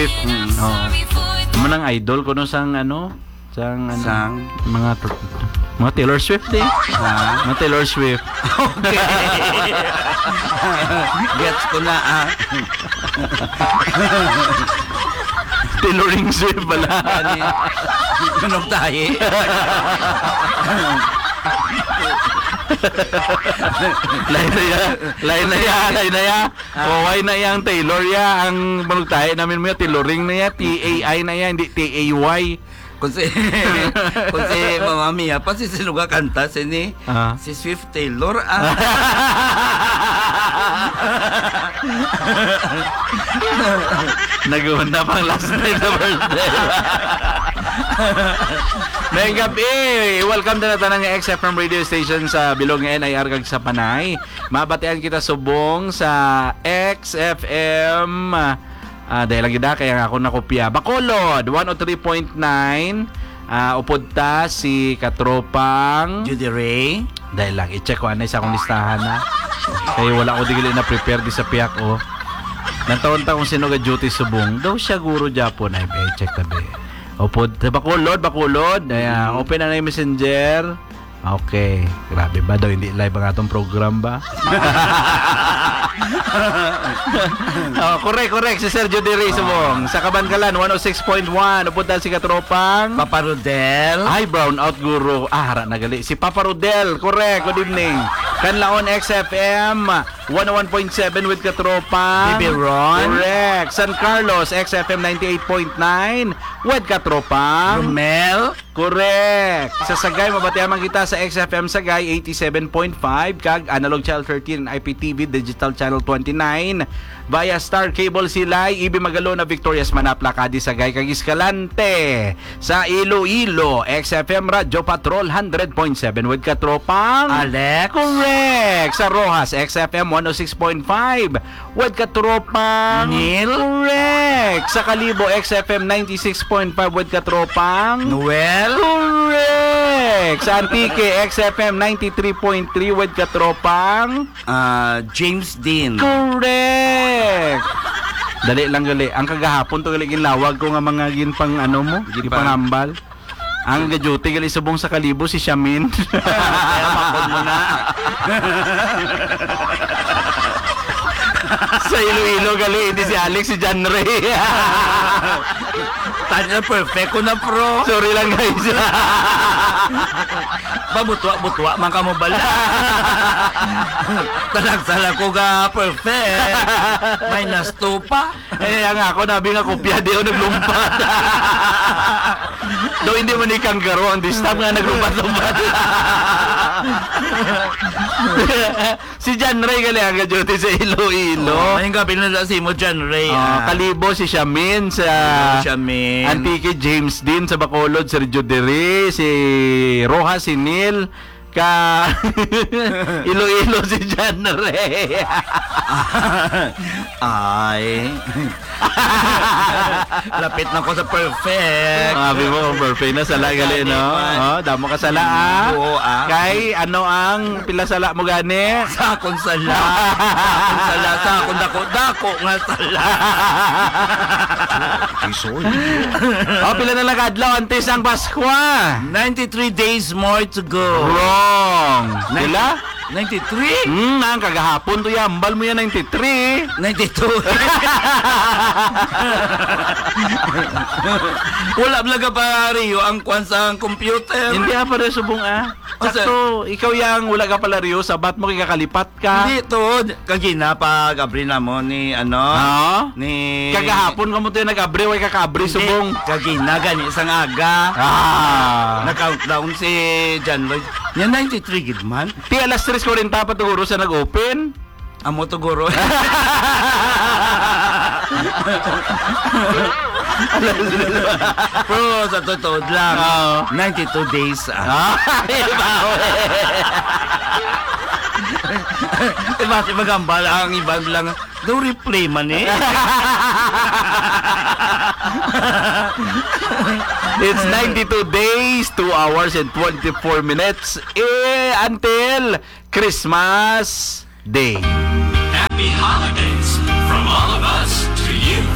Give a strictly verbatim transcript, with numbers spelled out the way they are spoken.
Swift. Mm. Oh. Manang idol ko no sang ano, sang ano, Sang? mga mga Taylor Swift eh. Ha? Mga Taylor Swift. Okay. Gets ko na ah. Tailoring Swift pala. Ani. Anong tayo? Lain na ya, lain na ya, lain na ya. O why na yang Taylor ya ang manong tayo namin mo ya tailoring na ya, T A I na ya, hindi T A Y. Kung si kung si Mama Mia pa si sinuga kanta si ni Ah. si Swift Taylor ah. Naguna pang last night sa birthday. Mayang gabi, welcome na natin ng X F M radio station sa Bilog N I R kag sa Panay. Mabatian kita subong sa X F M. Ah, dahil lang gida kaya ako nakopya. Bacolod one oh three point nine. Ah, upod ta si Katropang Judy Ray. dahil lang i-check ko anay sa akong listahan na. Kaya wala ko digili na prepare di sa piyak o. Nantaon ta kung sino ga duty subong. Daw siya guro Japon ay eh, check tabi. Upod Bacolod, Bacolod. Ayan, open na na yung messenger. Okay. Grabe ba daw hindi live ang atong program ba? Oh, correct, correct. Si Sergio De Rey subong. Sa Kabankalan one oh six point one. Upod si Katropang Papa Rodel. Ay, brown out guro. Ah, hara nagali. Si Papa Rodel. Correct. Good evening. Kanlaon X F M one oh one point seven with Katropa. Bibi Ron. Correct. San Carlos X F M ninety-eight point nine with Katropa. Romel. Correct. Sa Sagay mabatiaman kita sa X F M Sagay eighty-seven point five kag Analog Channel thirteen I P T V Digital Channel twenty-nine via Star Cable Silay Ibi Magalona Victorias Manapla Cadi Sagay kag Escalante sa Iloilo X F M Radio Patrol one hundred point seven with Katropang Alex. Correct. Sa Rojas X F M one oh six point five with Katropang Neil. Correct. Sa Kalibo X F M ninety-six point five with Katropang Noel. Correct. Sa Antique X F M ninety-three point three with Katropang Ah, James Dean. Correct. Dali lang gali. Ang kagahapon to gali ginlawag ko nga mga gin pang ano mo, Gin gin pang- pangambal. Ang gaduty gali subong sa Kalibo si Shamin. Kaya makon mo na. Sa Iloilo gali hindi si Alex, si John Ray. Tanya perfect ko na pro. Sorry lang guys. Babutwa-butwa man ka mo bala. Talagsala ko ga perfect. Minus two pa. Eh nga ako nabi nga kopya di ako naglumpat. Do hindi mo ni kanggaro ang distab nga naglumpat-lumpat. Si John Ray gali ang gaduty sa Iloilo. Oh, ayun ka pinala si mo John Ray. Ah, Kalibo si Shamin sa Shamin. Antique James Dean sa Bacolod, Sergio De Rey, si Rojas, si Neil, ka Iloilo si John Ray. Ay. Lapit na ko sa perfect. Sabi mo, perfect na sala gali, no? Oh, damo ka sala, ah. Oo, ah. Kay, ano ang pila sala mo gani? Sa akong sala. Sa akong sala. Sa akong dako-dako nga sala. Oh, pila na lang kadlaw antes ang Pasko. ninety-three days more to go. Wrong. Pila? ninety-three? Hmm, ang kagahapon to yambal mo yan ninety-three. ninety-two. Wala blaga pa Rio ang kwan sa computer. Hindi pa rin subong ah. Sakto, ikaw yang wala ka pala Rio, sabat mo kikakalipat ka. Hindi to, kagina pa gabri na mo ni ano? Oo. Ni Kagahapon ka mo tayo nag-abri, way kakabri Hindi, subong. kagina gani isang aga. Ah. Na-countdown si John Lloyd. Yan ninety-three gid man. Ti alas tres ko rin tapat siguro sa nag-open. Amo to guro. Pero sa totoo lang, Oo. ninety-two days ah. Ah, iba Eh, bakit magambal ang ibang lang? No replay man eh. It's ninety-two days, two hours and twenty-four minutes eh, until Christmas Day. Happy holidays from all of us to you.